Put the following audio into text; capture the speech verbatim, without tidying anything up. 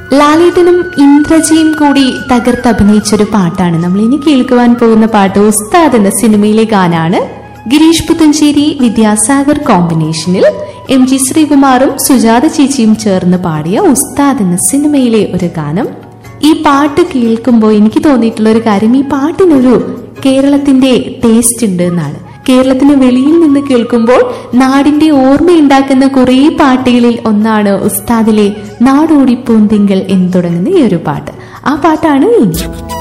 ലാലേട്ടനും ഇന്ദ്രജിയും കൂടി തകർത്ത് അഭിനയിച്ചൊരു പാട്ടാണ് നമ്മൾ ഇനി കേൾക്കുവാൻ പോകുന്ന പാട്ട്. ഉസ്താദ് എന്ന സിനിമയിലെ ഗാനാണ്. ഗിരീഷ് പുത്തഞ്ചേരി വിദ്യാസാഗർ കോമ്പിനേഷനിൽ എം ജി ശ്രീകുമാറും സുജാത ചേച്ചിയും ചേർന്ന് പാടിയ ഉസ്താദ് എന്ന സിനിമയിലെ ഒരു ഗാനം. ഈ പാട്ട് കേൾക്കുമ്പോൾ എനിക്ക് തോന്നിയിട്ടുള്ള ഒരു കാര്യം, ഈ പാട്ടിനൊരു കേരളത്തിന്റെ ടേസ്റ്റ് ഉണ്ട് എന്നാണ്. കേരളത്തിന് വെളിയിൽ നിന്ന് കേൾക്കുമ്പോൾ നാടിന്റെ ഓർമ്മയുണ്ടാക്കുന്ന കുറേ പാട്ടുകളിൽ ഒന്നാണ് ഉസ്താദിലെ നാടോടിപ്പൂന്തിങ്കൽ എന്ന് തുടങ്ങുന്ന ഈ ഒരു പാട്ട്. ആ പാട്ടാണ് ഇനി.